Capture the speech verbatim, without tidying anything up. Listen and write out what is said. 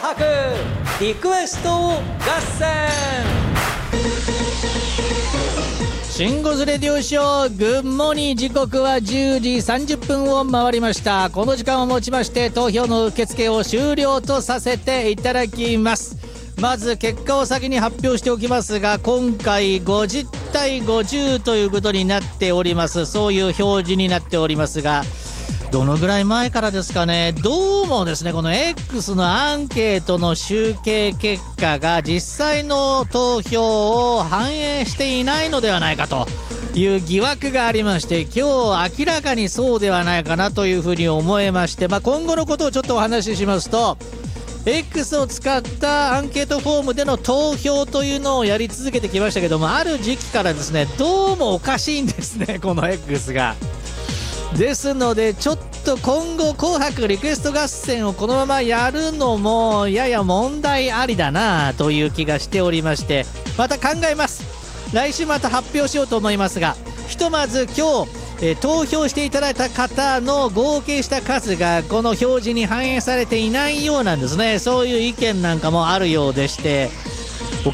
白リクエスト合戦。 シンゴズレディオショー、グッモニ時刻はじゅうじさんじゅっぷんを回りました。この時間をもちまして投票の受付を終了とさせていただきます。まず結果を先に発表しておきますが、今回ごじゅうたいごじゅうということになっております。そういう表示になっておりますが、どのぐらい前からですかね。どうもですね、この X のアンケートの集計結果が実際の投票を反映していないのではないかという疑惑がありまして、今日明らかにそうではないかなというふうに思いまして、まあ、今後のことをちょっとお話ししますと、X を使ったアンケートフォームでの投票というのをやり続けてきましたけども、ある時期からですね、どうもおかしいんですね、この X が。ですのでちょっと今後紅白リクエスト合戦をこのままやるのもやや問題ありだなという気がしておりまして、また考えます。来週また発表しようと思いますが、ひとまず今日えー、投票していただいた方の合計した数がこの表示に反映されていないようなんですね。そういう意見なんかもあるようでして、